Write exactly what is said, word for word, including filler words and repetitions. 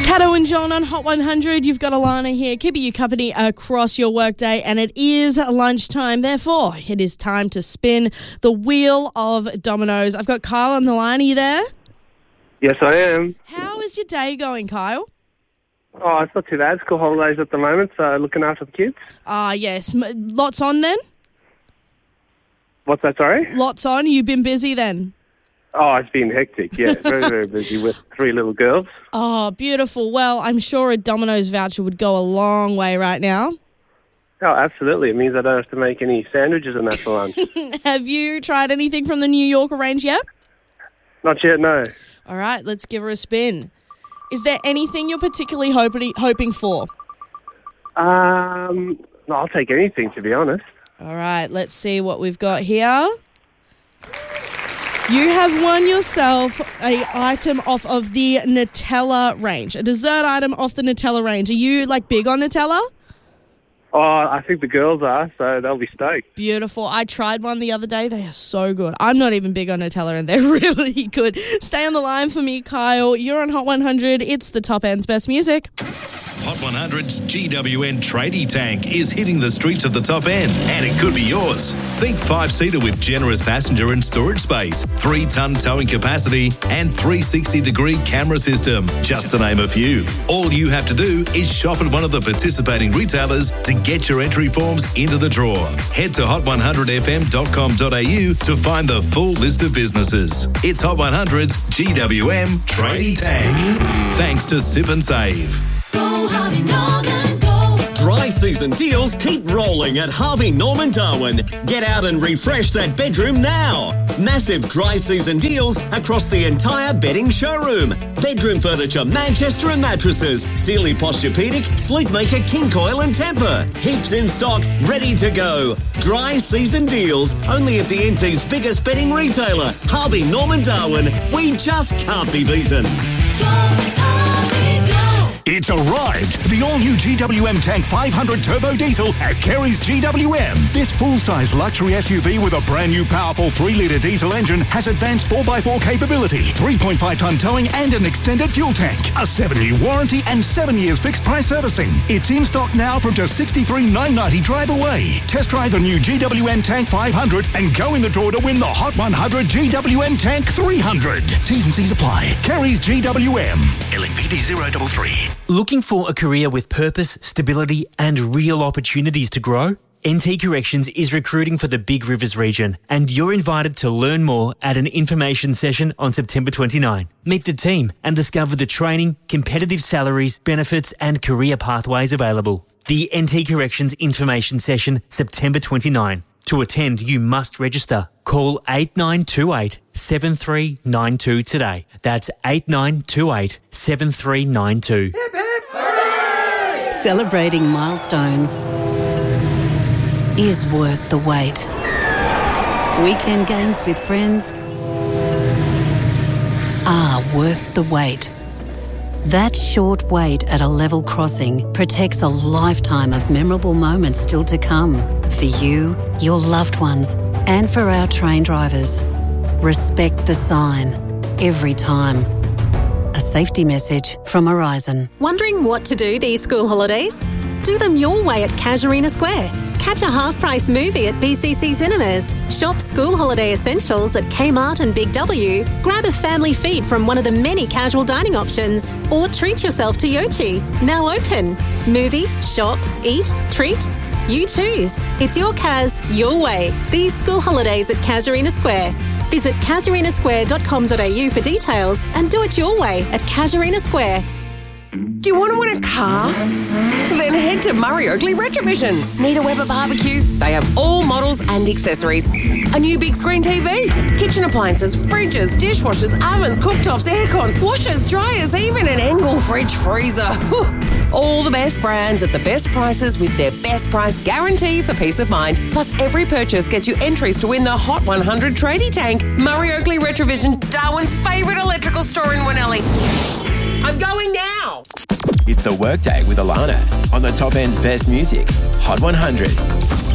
Caddo and John on Hot one hundred. You've got Alana here, keeping you company across your workday, and it is lunchtime. Therefore, it is time to spin the wheel of dominoes. I've got Kyle on the line. Are you there? Yes, I am. How is your day going, Kyle? Oh, it's not too bad. School holidays at the moment, so looking after the kids. Ah, yes. M- lots on then? What's that, sorry? Lots on. You've been busy then? Oh, it's been hectic, yeah. Very, very busy with three little girls. Oh, beautiful. Well, I'm sure a Domino's voucher would go a long way right now. Oh, absolutely. It means I don't have to make any sandwiches and that for lunch. Have you tried anything from the New Yorker range yet? Not yet, no. All right, let's give her a spin. Is there anything you're particularly hoping hoping for? Um, no, I'll take anything, to be honest. All right, let's see what we've got here. You have won yourself a item off of the Nutella range, a dessert item off the Nutella range. Are you, like, big on Nutella? Oh, I think the girls are, so they'll be stoked. Beautiful. I tried one the other day. They are so good. I'm not even big on Nutella, and they're really good. Stay on the line for me, Kyle. You're on Hot one hundred. It's the top end's best music. Hot one hundred's G W N Tradie Tank is hitting the streets of the top end, and it could be yours. Think five-seater with generous passenger and storage space, three-ton towing capacity, and three sixty degree camera system, just to name a few. All you have to do is shop at one of the participating retailers to get your entry forms into the draw. Head to hot one hundred f m dot com dot a u to find the full list of businesses. It's Hot one hundred's G W M Tradie Tank. Thanks to Sip and Save. Go Harvey Norman, go. Dry season deals keep rolling at Harvey Norman Darwin. Get out and refresh that bedroom now. Massive dry season deals across the entire bedding showroom. Bedroom furniture, Manchester and mattresses, Sealy Posturepedic, Sleepmaker, King Coil and Tempur. Heaps in stock, ready to go. Dry season deals only at the N T's biggest bedding retailer, Harvey Norman Darwin. We just can't be beaten. Go Harvey, go. It's arrived! The all-new G W M Tank five hundred Turbo Diesel at Kerry's G W M. This full-size luxury S U V with a brand-new powerful three litre diesel engine has advanced four by four capability, three point five tonne towing and an extended fuel tank, a seven-year warranty and seven years fixed-price servicing. It's in stock now from just sixty-three thousand nine hundred ninety drive away. Test drive the new G W M Tank five hundred and go in the draw to win the Hot one hundred G W M Tank three hundred. T's and C's apply. Kerry's G W M. L N V D zero three three. Looking for a career with purpose, stability and real opportunities to grow? N T Corrections is recruiting for the Big Rivers region, and you're invited to learn more at an information session on September twenty-ninth. Meet the team and discover the training, competitive salaries, benefits and career pathways available. The N T Corrections information session, September twenty-ninth. To attend, you must register. Call eight nine two eight, seven three nine two today. That's eight nine two eight, seven three nine two. Celebrating milestones is worth the wait. Weekend games with friends are worth the wait. That short wait at a level crossing protects a lifetime of memorable moments still to come for you, your loved ones, and for our train drivers. Respect the sign every time. A safety message from Horizon. Wondering what to do these school holidays? Do them your way at Casuarina Square. Catch a half-price movie at B C C Cinemas. Shop school holiday essentials at Kmart and Big W. Grab a family feed from one of the many casual dining options. Or treat yourself to Yochi. Now open. Movie, shop, eat, treat. You choose. It's your Kaz, your way. These school holidays at Casuarina Square. Visit casuarina square dot com dot a u for details and do it your way at Casuarina Square. Do you want to win a car? Then head to Murray Oakley Retrovision. Need a Weber barbecue? They have all models and accessories. A new big screen T V, kitchen appliances, fridges, dishwashers, ovens, cooktops, aircons, washers, dryers, even an Engel fridge freezer. Whew. All the best brands at the best prices with their best price guarantee for peace of mind. Plus, every purchase gets you entries to win the Hot one hundred Tradie Tank. Murray Oakley Retrovision, Darwin's favourite electrical store in Winnelly. I'm going now. It's the Workday with Alana on the top end's best music, Hot one hundred.